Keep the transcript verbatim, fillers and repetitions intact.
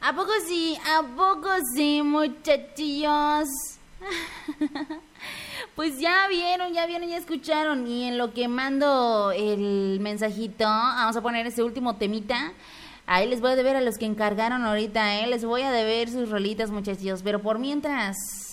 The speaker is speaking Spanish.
¿A poco sí? ¿A poco sí, muchachillos? Pues ya vieron, ya vieron, ya escucharon. Y en lo que mando el mensajito, vamos a poner ese último temita. Ahí les voy a deber a los que encargaron ahorita, ¿eh? Les voy a deber sus rolitas, muchachillos. Pero por mientras...